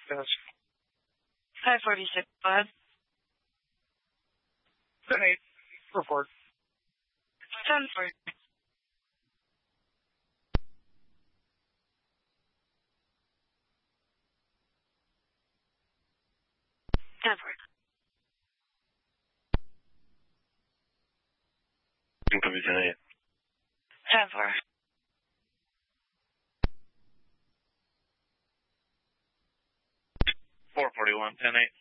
Yes. 546, go ahead. 10-8. Report. 10-4. 10-4. Copy 10-8. 10-4. 441, 10-8.